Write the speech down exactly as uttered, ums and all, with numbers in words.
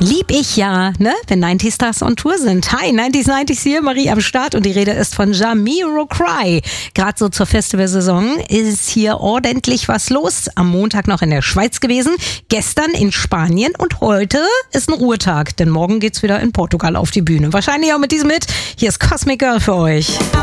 Lieb ich ja, ne? Wenn neunzig Stars on Tour sind. Hi, neunzig neunzig hier, Marie am Start und die Rede ist von Jamiroquai. Gerade so zur Festivalsaison ist hier ordentlich was los. Am Montag noch in der Schweiz gewesen, gestern in Spanien und heute ist ein Ruhetag, denn morgen geht's wieder in Portugal auf die Bühne. Wahrscheinlich auch mit diesem Hit. Hier ist Cosmic Girl für euch.